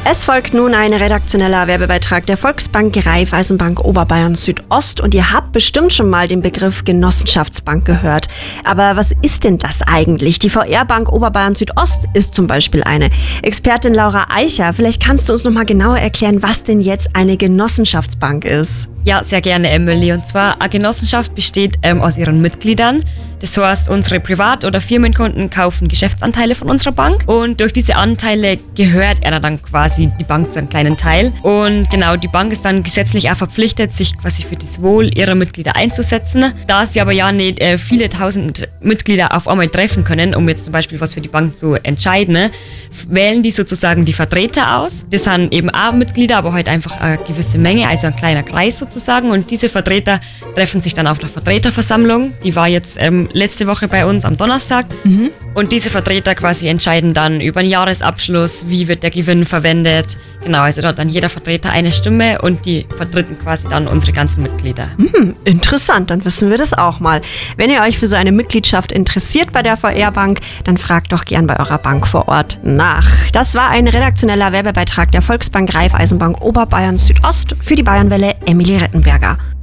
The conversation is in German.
Es folgt nun ein redaktioneller Werbebeitrag der Volksbank Raiffeisenbank Oberbayern Südost und ihr habt bestimmt schon mal den Begriff Genossenschaftsbank gehört. Aber was ist denn das eigentlich? Die VR-Bank Oberbayern Südost ist zum Beispiel eine. Expertin Laura Eicher, vielleicht kannst du uns noch mal genauer erklären, was denn jetzt eine Genossenschaftsbank ist. Ja, sehr gerne, Emily. Und zwar, eine Genossenschaft besteht aus ihren Mitgliedern. Das heißt, unsere Privat- oder Firmenkunden kaufen Geschäftsanteile von unserer Bank und durch diese Anteile gehört dann quasi die Bank zu einem kleinen Teil. Und genau, die Bank ist dann gesetzlich auch verpflichtet, sich quasi für das Wohl ihrer Mitglieder einzusetzen. Da sie aber ja nicht viele tausend Mitglieder auf einmal treffen können, um jetzt zum Beispiel was für die Bank zu entscheiden, wählen die sozusagen die Vertreter aus. Das sind eben auch Mitglieder, aber halt einfach eine gewisse Menge, also ein kleiner Kreis sozusagen. Und diese Vertreter treffen sich dann auf der Vertreterversammlung. Die war jetzt letzte Woche bei uns am Donnerstag. Und diese Vertreter quasi entscheiden dann über den Jahresabschluss, wie wird der Gewinn verwendet. Genau, also da hat dann jeder Vertreter eine Stimme und die vertreten quasi dann unsere ganzen Mitglieder. Interessant, dann wissen wir das auch mal. Wenn ihr euch für so eine Mitgliedschaft interessiert bei der VR-Bank, dann fragt doch gern bei eurer Bank vor Ort nach. Das war ein redaktioneller Werbebeitrag der Volksbank Raiffeisenbank Oberbayern Südost für die Bayernwelle Emily Rettenberger.